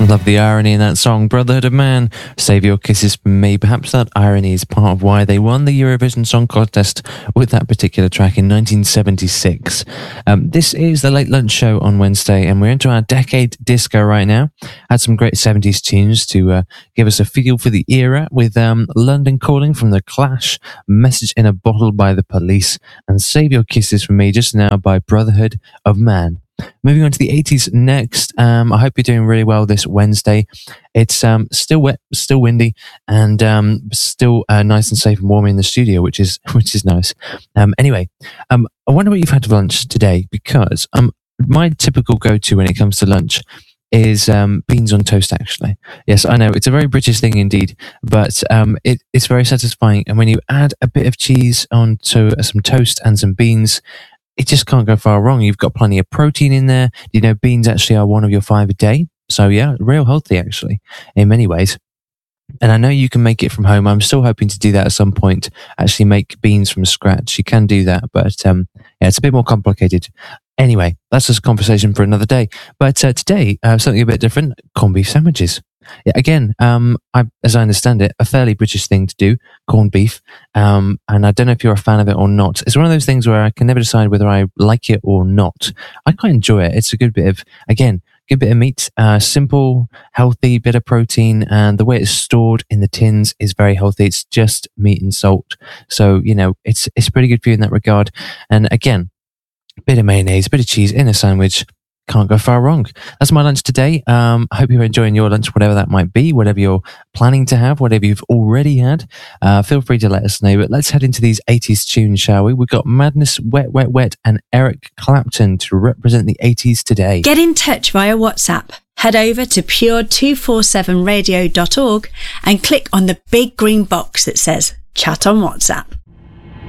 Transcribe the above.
Love the irony in that song, Brotherhood of Man, Save Your Kisses From Me. Perhaps that irony is part of why they won the Eurovision Song Contest with that particular track in 1976. This is the Late Lunch Show on Wednesday, and we're into our decade disco right now. Had some great 70s tunes to give us a feel for the era with London Calling from The Clash, Message in a Bottle by The Police, and Save Your Kisses From Me just now by Brotherhood of Man. Moving on to the 80s next. I hope you're doing really well this Wednesday. It's still wet, still windy, and still nice and safe and warm in the studio, which is nice. Anyway, I wonder what you've had for lunch today, because my typical go-to when it comes to lunch is beans on toast, actually. Yes, I know, it's a very British thing indeed, but it's very satisfying. And when you add a bit of cheese onto some toast and some beans, it just can't go far wrong. You've got plenty of protein in there. You know, beans actually are one of your 5 a day. So yeah, real healthy actually, in many ways. And I know you can make it from home. I'm still hoping to do that at some point, actually make beans from scratch. You can do that, but yeah, it's a bit more complicated. Anyway, that's just a conversation for another day. But today, something a bit different, corned beef sandwiches. Yeah, again, as I understand it, a fairly British thing to do, corned beef. And I don't know if you're a fan of it or not. It's one of those things where I can never decide whether I like it or not. I quite enjoy it. It's a good bit of, again, good bit of meat, simple, healthy bit of protein, and the way it's stored in the tins is very healthy. It's just meat and salt. So, you know, it's pretty good for you in that regard. And again, a bit of mayonnaise, a bit of cheese in a sandwich. Can't go far wrong. That's my lunch today. I hope you're enjoying your lunch, whatever that might be, whatever you're planning to have, whatever you've already had. Feel free to let us know. But let's head into these 80s tunes, shall we? We've got Madness, Wet, Wet, Wet, and Eric Clapton to represent the 80s today. Get in touch via WhatsApp. Head over to pure247radio.org and click on the big green box that says Chat on WhatsApp.